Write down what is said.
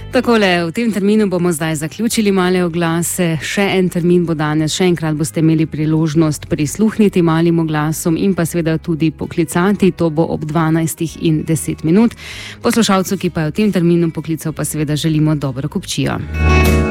Takole, v tem terminu bomo zdaj zaključili male oglase. Še en termin bo danes, še enkrat boste imeli priložnost prisluhniti malim oglasom in pa seveda tudi poklicati. To bo ob 12:10. Poslušalcu, ki pa je v tem terminu poklical, pa seveda želimo dobro kupčijo.